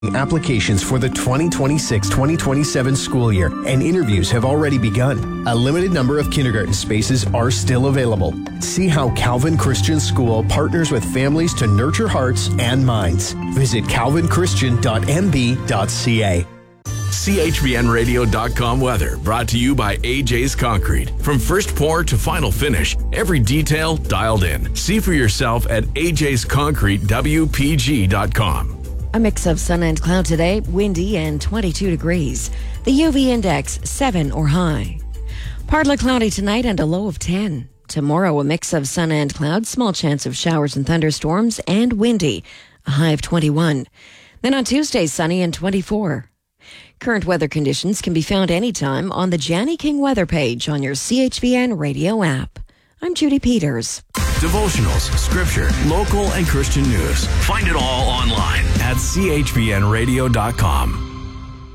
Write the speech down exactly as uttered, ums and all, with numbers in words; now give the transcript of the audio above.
Applications for the twenty twenty-six twenty twenty-seven school year and interviews have already begun. A limited number of kindergarten spaces are still available. See how Calvin Christian School partners with families to nurture hearts and minds. Visit calvin christian dot m b dot c a. C H V N radio dot com weather brought to you by A J's Concrete. From first pour to final finish, every detail dialed in. See for yourself at a j's concrete w p g dot com. A mix of sun and cloud today, windy and twenty-two degrees. The U V index seven or high. Partly cloudy tonight and a low of ten. Tomorrow, a mix of sun and cloud, small chance of showers and thunderstorms, and windy, a high of twenty-one. Then on Tuesday, sunny and twenty-four. Current weather conditions can be found anytime on the Janny King weather page on your C H V N radio app. I'm Judy Peters. Devotionals, scripture, local and Christian news. Find it all online at c h v n radio dot com.